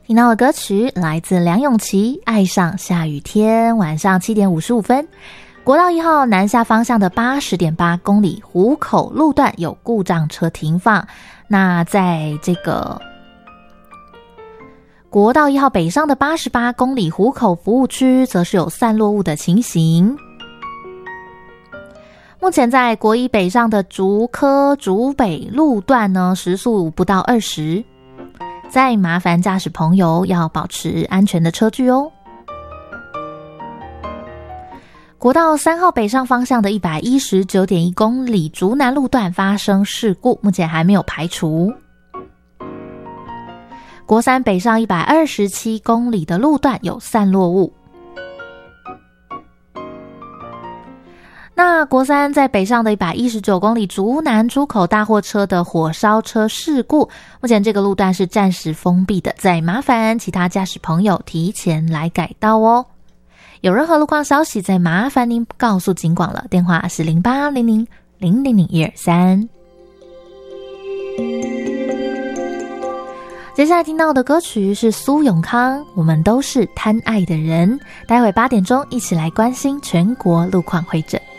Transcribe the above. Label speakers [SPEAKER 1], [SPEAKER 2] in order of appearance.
[SPEAKER 1] 听到的歌曲来自梁咏琪，爱上下雨天，晚上7点55分。国道1号南下方向的 80.8 公里湖口路段有故障车停放，那在这个国道1号北上的88公里湖口服务区则是有散落物的情形。目前在国一北上的竹科竹北路段呢，时速不到20，再麻烦驾驶朋友要保持安全的车距哦。国道3号北上方向的 119.1 公里竹南路段发生事故，目前还没有排除。国3北上127公里的路段有散落物。那国3在北上的119公里竹南出口大货车的火烧车事故，目前这个路段是暂时封闭的，再麻烦其他驾驶朋友提前来改道哦。有任何路况消息，再麻烦您告诉警广了，电话是0800000123。接下来听到的歌曲是苏永康，我们都是贪爱的人。待会8点钟一起来关心全国路况会诊。